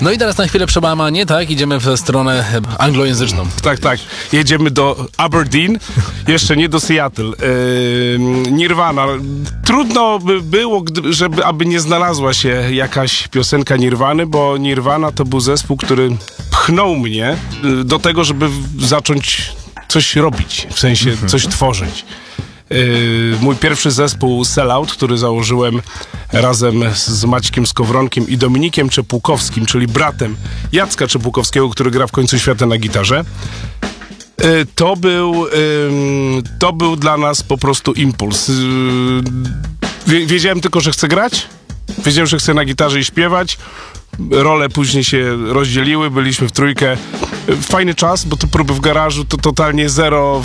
No i teraz na chwilę przełamanie, tak? Idziemy w stronę anglojęzyczną. Tak. Jedziemy do Aberdeen, jeszcze nie do Seattle. Nirvana. Trudno by było, aby nie znalazła się jakaś piosenka Nirwany, bo Nirvana to był zespół, który pchnął mnie do tego, żeby zacząć coś robić, w sensie coś tworzyć. Mój pierwszy zespół Sellout, który założyłem razem z Maćkiem Skowronkiem i Dominikiem Czepłukowskim, czyli bratem Jacka Czepłukowskiego, który gra w Końcu Świata na gitarze. To był dla nas po prostu impuls. Wiedziałem tylko, że chcę grać. Wiedziałem, że chcę na gitarze i śpiewać. Role później się rozdzieliły, byliśmy w trójkę. Fajny czas, bo te próby w garażu to totalnie zero